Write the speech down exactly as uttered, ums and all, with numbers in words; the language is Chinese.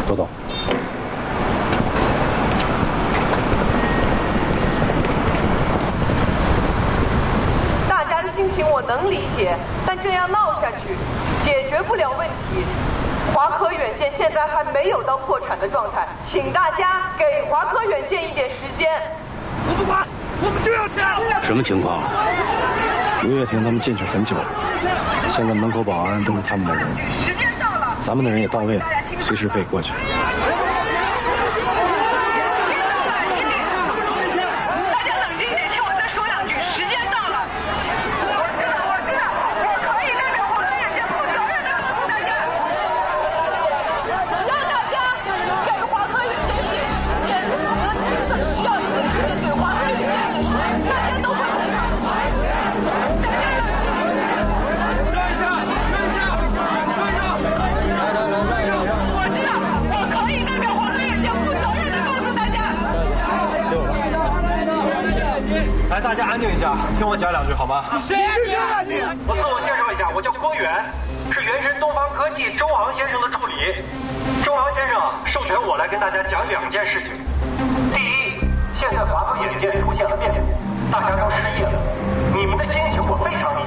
周董。 大家的心情我能理解，但这样闹下去，解决不了问题。华科远见现在还没有到破产的状态，请大家给华科远见一点时间。 我不管，我们就要钱。 什么情况？吴月婷他们进去很久了，现在门口保安都是他们的人， 时间到了， 咱们的人也到位了，随时可以过去。 大家冷静点，听我再说两句。时间到了，我知道，我知道，我可以代表华科远见负责任的告诉大家，让大家给华科远见一点时间。我们亲自需要一点时间，给华科远见一点时间，大家都会赔偿。大家冷静。让一下，让一下，让一下。我知道，我可以代表华科远见负责任的告诉大家。 来，大家安静一下，听我讲两句好吗？ 谁是啊你？ 我自我介绍一下，我叫郭远，是原神东方科技周昂先生的助理。周昂先生授权我来跟大家讲两件事情。第一，现在华科远见出现了变故，大家都失业了，你们的心情我非常理